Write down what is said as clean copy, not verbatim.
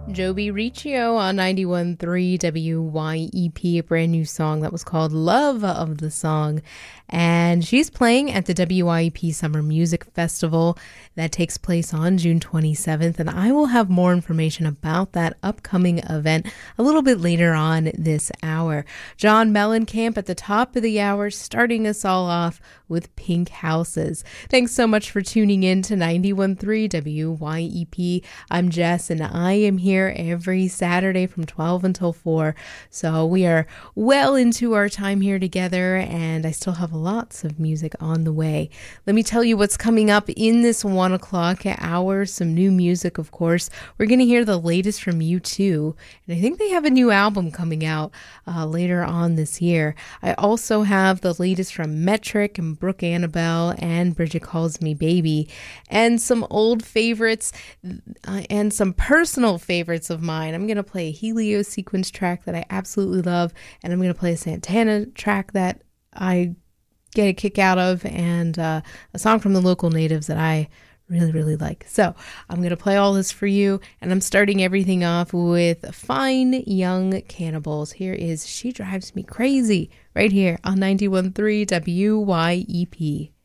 Joby Riccio on 91.3 WYEP, a brand new song that was called Love of the Song. And she's playing at the WYEP Summer Music Festival that takes place on June 27th. And I will have more information about that upcoming event a little bit later on this hour. John Mellencamp at the top of the hour, starting us all off with Pink Houses. Thanks so much for tuning in to 91.3 WYEP. I'm Jess, and I am here every Saturday from 12 until 4. So we are well into our time here together, and I still have lots of music on the way. Let me tell you what's coming up in this 1 o'clock hour. Some new music, of course. We're going to hear the latest from U2, and I think they have a new album coming out later on this year. I also have the latest from Metric and Brooke Annabelle and Bridget Calls Me Baby, and some old favorites and some personal favorites of mine. I'm going to play a Helio Sequence track that I absolutely love, and I'm going to play a Santana track that I get a kick out of, and a song from the Local Natives that I really, really like. So I'm going to play all this for you, and I'm starting everything off with Fine Young Cannibals. Here is She Drives Me Crazy right here on 91.3 WYEP.